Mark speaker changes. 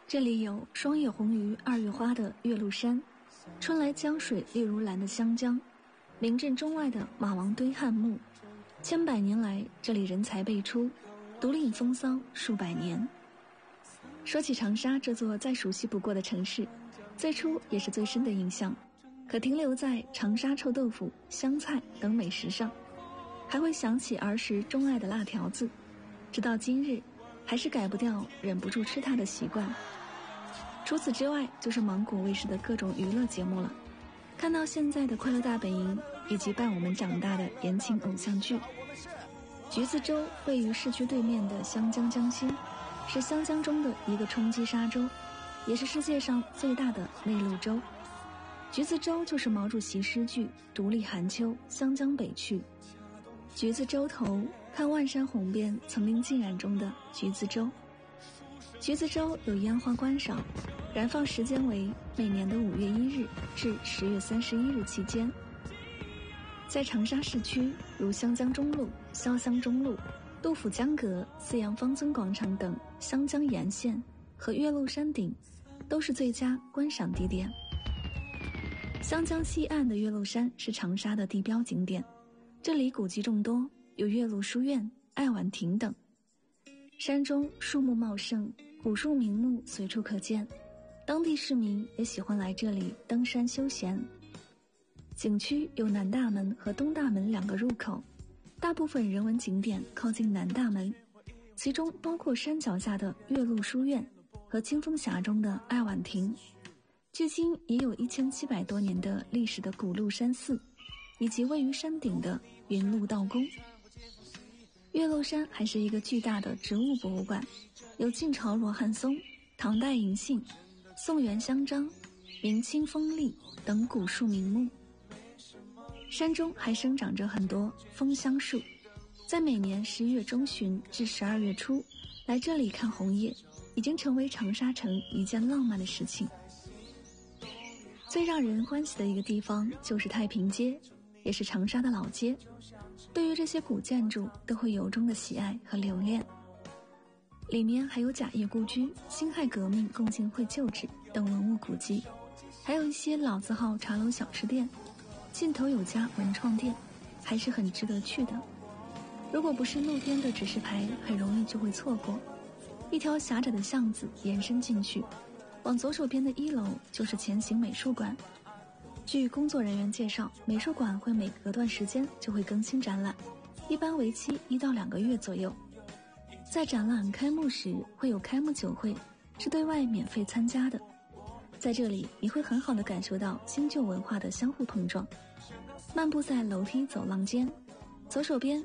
Speaker 1: 这里有霜叶红于二月花的岳麓山，春来江水绿如蓝的湘江，名震中外的马王堆汉墓。千百年来，这里人才辈出，独领风骚数百年。说起长沙这座再熟悉不过的城市，最初也是最深的印象，可停留在长沙臭豆腐、湘菜等美食上，还会想起儿时钟爱的辣条子，直到今日，还是改不掉忍不住吃它的习惯。除此之外，就是芒果卫视的各种娱乐节目了。看到现在的《快乐大本营》，以及伴我们长大的言情偶像剧。橘子洲位于市区对面的湘江江心，是湘江中的一个冲积沙洲，也是世界上最大的内陆洲。橘子洲就是毛主席诗句“独立寒秋，湘江北去”。橘子洲头，看万山红遍层林尽染中的橘子洲。橘子洲有烟花观赏，燃放时间为每年的5月1日至10月31日期间。在长沙市区，如湘江中路、潇湘中路、杜甫江阁、四羊方尊广场等湘江沿线和岳麓山顶，都是最佳观赏地点。湘江西岸的岳麓山是长沙的地标景点，这里古迹众多，有岳麓书院、爱晚亭等。山中树木茂盛，古树名木随处可见，当地市民也喜欢来这里登山休闲。景区有南大门和东大门2个入口，大部分人文景点靠近南大门，其中包括山脚下的岳麓书院和清风峡中的爱晚亭。距今也有1700多年的历史的古鹿山寺，以及位于山顶的云鹿道宫。岳麓山还是一个巨大的植物博物馆，有晋朝罗汉松、唐代银杏、宋元香樟、明清枫栎等古树名木。山中还生长着很多枫香树，在每年11月中旬至12月初来这里看红叶，已经成为长沙城一件浪漫的事情。最让人欢喜的一个地方就是太平街，也是长沙的老街，对于这些古建筑都会由衷的喜爱和留恋。里面还有贾谊故居、辛亥革命共进会旧址等文物古迹，还有一些老字号茶楼小吃店，尽头有家文创店，还是很值得去的。如果不是路边的指示牌，很容易就会错过。一条狭窄的巷子延伸进去，往左手边的1楼就是前行美术馆。据工作人员介绍，美术馆会每隔段时间就会更新展览，一般为期1到2个月左右。在展览开幕时会有开幕酒会，是对外免费参加的。在这里你会很好地感受到新旧文化的相互碰撞。漫步在楼梯走廊间，左手边